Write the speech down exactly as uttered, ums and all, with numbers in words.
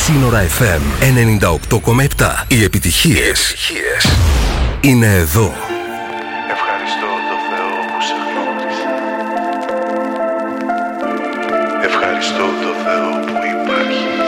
Σύνορα εφ εμ ενενήντα οκτώ κόμμα επτά. Οι επιτυχίες είναι εδώ. Ευχαριστώ το Θεό που σε γνώρισα. Ευχαριστώ το Θεό που υπάρχει.